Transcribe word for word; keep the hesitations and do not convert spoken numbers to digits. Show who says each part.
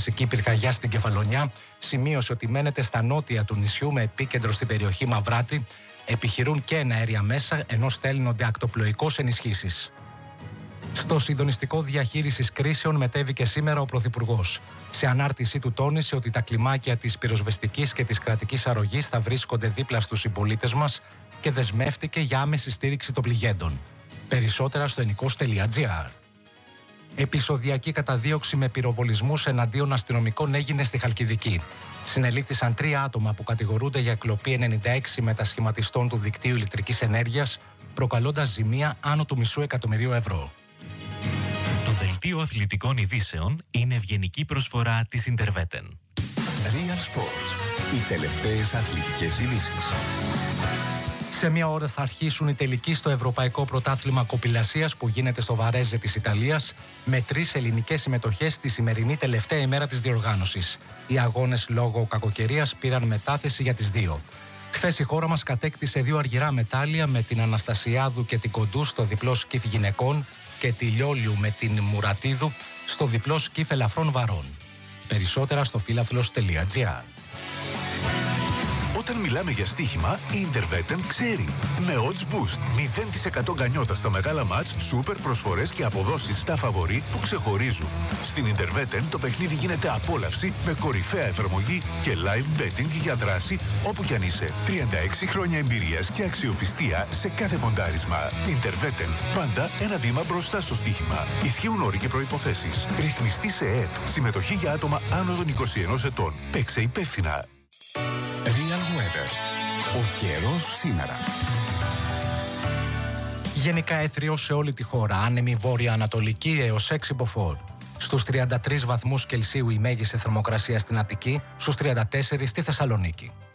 Speaker 1: διπλασιαστική πυρκαγιά στην Κεφαλονιά σημείωσε ότι μένεται στα νότια του νησιού με επίκεντρο στην περιοχή Μαυράτη. Επιχειρούν και εναέρια μέσα, ενώ στέλνονται ακτοπλοϊκώς ενισχύσεις. Στο συντονιστικό διαχείρισης κρίσεων μετέβηκε σήμερα ο Πρωθυπουργός. Σε ανάρτησή του τόνισε ότι τα κλιμάκια της πυροσβεστικής και της κρατικής αρρωγής θα βρίσκονται δίπλα στους συμπολίτες μας και δεσμεύτηκε για άμεση στήριξη των πληγέντων. Περισσότερα στο ενικός τελεία τζι άρ. Επεισοδιακή καταδίωξη με πυροβολισμούς εναντίον αστυνομικών έγινε στη Χαλκιδική. Συνελήφθησαν τρία άτομα που κατηγορούνται για κλοπή ενενήντα έξι μετασχηματιστών του δικτύου ηλεκτρικής ενέργειας, προκαλώντας ζημία άνω του μισού εκατομμυρίου ευρώ.
Speaker 2: Το δελτίο αθλητικών ειδήσεων είναι ευγενική προσφορά της Interveten.
Speaker 3: Real Sports. Οι τελευταίες αθλητικές ειδήσεις.
Speaker 1: Σε μία ώρα θα αρχίσουν οι τελικοί στο Ευρωπαϊκό Πρωτάθλημα Κοπηλασίας που γίνεται στο Βαρέζε της Ιταλίας, με τρεις ελληνικές συμμετοχές τη σημερινή τελευταία ημέρα της διοργάνωσης. Οι αγώνες λόγω κακοκαιρίας πήραν μετάθεση για τις δύο. Χθες η χώρα μας κατέκτησε δύο αργυρά μετάλλια με την Αναστασιάδου και την Κοντού στο διπλό σκιφ γυναικών και τη Λιόλιου με την Μουρατίδου στο διπλό σκιφ ελαφρών βαρών. Περισσότερα στο φίλαθλος τελεία τζι άρ.
Speaker 3: Όταν μιλάμε για στοίχημα, η Interveten ξέρει. Με odds boost, μηδέν τοις εκατό γκανιότα στα μεγάλα μάτς, σούπερ προσφορές και αποδόσεις στα φαβορί που ξεχωρίζουν. Στην Interveten το παιχνίδι γίνεται απόλαυση με κορυφαία εφαρμογή και live betting για δράση όπου κι αν είσαι. τριάντα έξι χρόνια εμπειρίας και αξιοπιστία σε κάθε ποντάρισμα. Interveten, πάντα ένα βήμα μπροστά στο στοίχημα. Ισχύουν όροι και προϋποθέσεις. Ρυθμιστή σε ΕΕΠ. Συμμετοχή για άτομα άνω των είκοσι ενός ετών. Παίξε υπεύθυνα. Real Weather. Ο καιρός σήμερα.
Speaker 1: Γενικά έθριος σε όλη τη χώρα, άνεμη βόρεια-ανατολική έως έξι μποφόρ. Στους τριάντα τρεις βαθμούς Κελσίου η μέγιστη θερμοκρασία στην Αττική, στους τριάντα τέσσερις στη Θεσσαλονίκη.